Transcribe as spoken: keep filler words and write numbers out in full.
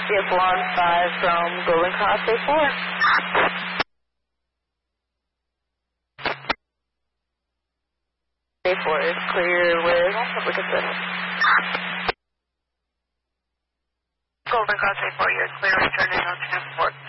Get Blonde five from Golden Cross A four. A four is clear with public assist. Golden Cross A four, you're clear, returning on transport.